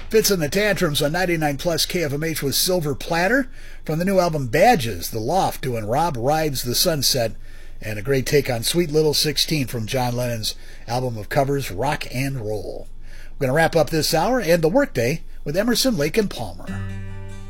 Fitz and the Tantrums on 99 Plus KFMH with Silver Platter. From the new album Badges, The Loft doing Rob Rides the Sunset. And a great take on Sweet Little 16 from John Lennon's album of covers, Rock and Roll. We're going to wrap up this hour and the Workday with Emerson, Lake and Palmer.